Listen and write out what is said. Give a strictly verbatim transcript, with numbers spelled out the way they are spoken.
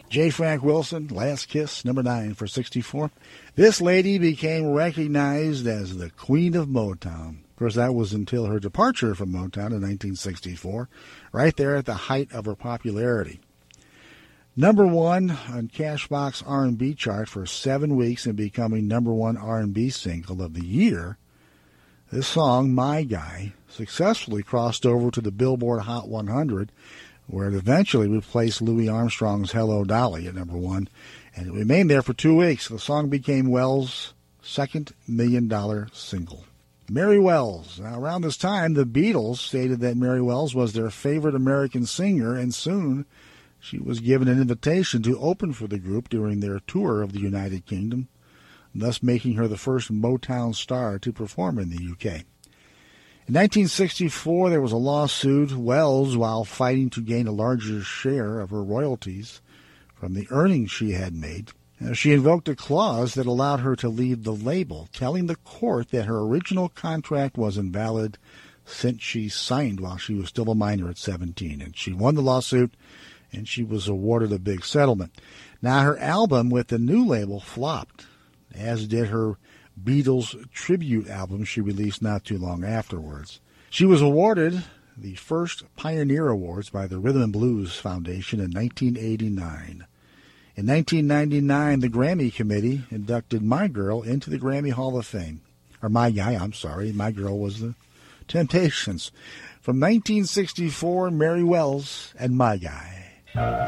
J. Frank Wilson, Last Kiss, number nine for sixty-four. This lady became recognized as the Queen of Motown. Of course, that was until her departure from Motown in nineteen sixty-four, right there at the height of her popularity. Number one on Cashbox R and B chart for seven weeks and becoming number one R and B single of the year. This song, My Guy, successfully crossed over to the Billboard Hot one hundred, where it eventually replaced Louis Armstrong's Hello Dolly at number one, and it remained there for two weeks. The song became Wells' second million-dollar single. Mary Wells. Now, around this time, the Beatles stated that Mary Wells was their favorite American singer, and soon she was given an invitation to open for the group during their tour of the United Kingdom, thus making her the first Motown star to perform in the U K. In nineteen sixty-four, there was a lawsuit. Wells, while fighting to gain a larger share of her royalties from the earnings she had made, she invoked a clause that allowed her to leave the label, telling the court that her original contract was invalid since she signed while she was still a minor at seventeen. And she won the lawsuit, and she was awarded a big settlement. Now, her album with the new label flopped, as did her Beatles tribute album she released not too long afterwards. She was awarded the first Pioneer Awards by the Rhythm and Blues Foundation in nineteen eighty-nine. In nineteen ninety-nine, the Grammy Committee inducted My Girl into the Grammy Hall of Fame. Or My Guy, I'm sorry. My Girl was the Temptations. From nineteen sixty-four, Mary Wells and My Guy.